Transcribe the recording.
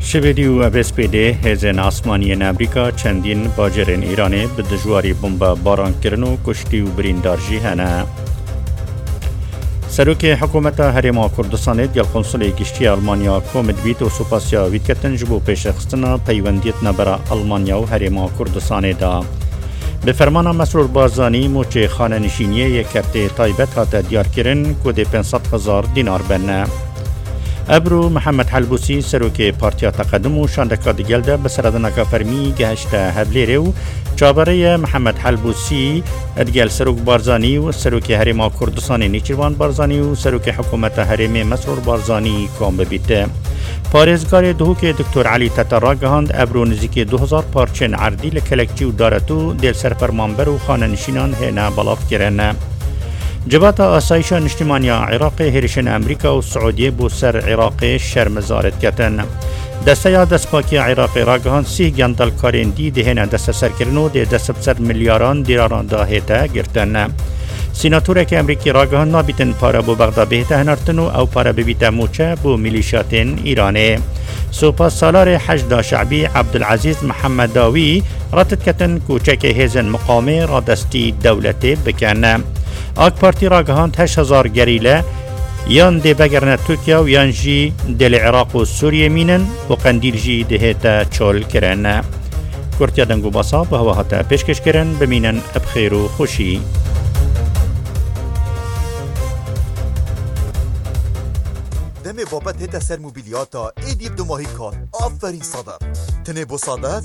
شویدی و ابسپیدی هزین آسمانی امریکا چندین باجرین ایرانی به دجواری بمب باران کردن و کشتی و بریندارجی هنه. سروک حکومت هرما کردستان دیال کنسولی گشتی آلمانیا کومد بیت و سوپاسیا وید کتن جبو پیش خستنا پیوندیت نبرا آلمانیا و هرما کردستان دا. به فرمان مسرور بارزانی موچه خانه نشینیه یک کرته تایبت هات دیار کرن کود 500,000 دینار بنه. ابرو محمد حلبوسی سروک پارتیا تقدم و شاندکا دیگلده بسردنکا فرمی گهشته هبلیره و چابره محمد حلبوسی ادگل سروک بارزانی و سروک هرما کردستان نیچروان بارزانی و سروک حکومت هرم مسرور بارزانی کام ببیته. پارێزگارê duhokê Dr. Elî Tete ragihand ebro nizîkî 2000 parçên erdî li kelekçî û daretû dêlserfermanber û xanenişînan hêne belav kirin. Civata asayişa niştimaniya Iraqê hêrişên Amerîka û Siûdiyê bû ser Iraqê şermizaret ketin. Desteya destpakiya Iraqê ragihand sih gendalkarên dî dihêne desteserkirin û dê destser milyaran dîraran da hête girtin. سیناتورek امریکی راگهان نابیتن پاره بو بغداد بهته هنرتن و او پاره ببیته موچه بو میلیشیاتین ایرانی. سوپاس سالار حشد شعبی عبدالعزیز محمد داوی راتت کتن کوچک هیزن مقامی را دستی دولتی بکنه. آک پارتی راگهان 8000 گریله یان دی بگرنه ترکیه و یان جی دل عراق و سوریه مینن و قندیل جی دهیتا چول کرن. کورتیا دنگو باسا به هواهاتا پیشکش کرن بمینن بخیر و خوشی. دم بابت هتا سر موبیلیاتا ایدیب دو ماهی کار آفرین صدف تنه بو صدف